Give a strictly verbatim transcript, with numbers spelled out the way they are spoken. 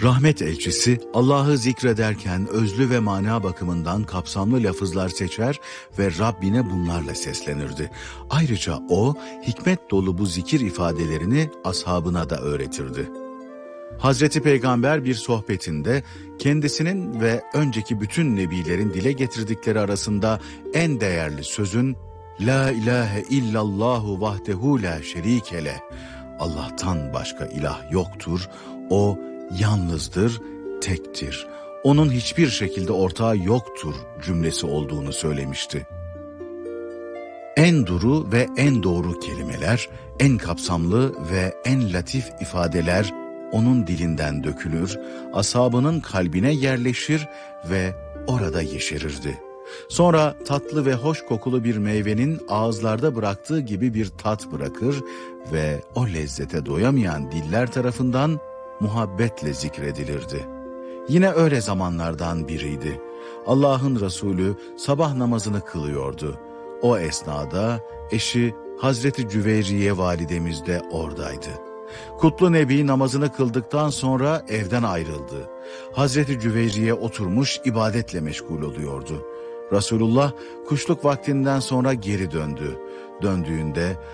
Rahmet elçisi Allah'ı zikrederken özlü ve mana bakımından kapsamlı lafızlar seçer ve Rabbine bunlarla seslenirdi. Ayrıca o hikmet dolu bu zikir ifadelerini ashabına da öğretirdi. Hazreti Peygamber bir sohbetinde kendisinin ve önceki bütün nebilerin dile getirdikleri arasında en değerli sözün "La ilahe illallahu vahdehu la şerike leh. Allah'tan başka ilah yoktur, o yalnızdır, tektir. Onun hiçbir şekilde ortağı yoktur" cümlesi olduğunu söylemişti. En duru ve en doğru kelimeler, en kapsamlı ve en latif ifadeler onun dilinden dökülür, ashabının kalbine yerleşir ve orada yeşerirdi. Sonra tatlı ve hoş kokulu bir meyvenin ağızlarda bıraktığı gibi bir tat bırakır ve o lezzete doyamayan diller tarafından muhabbetle zikredilirdi. Yine öyle zamanlardan biriydi. Allah'ın Resulü sabah namazını kılıyordu. O esnada eşi Hazreti Cüveyriye validemiz de oradaydı. Kutlu Nebi namazını kıldıktan sonra evden ayrıldı. Hazreti Cüveyriye oturmuş ibadetle meşgul oluyordu. Resulullah kuşluk vaktinden sonra geri döndü. Döndüğünde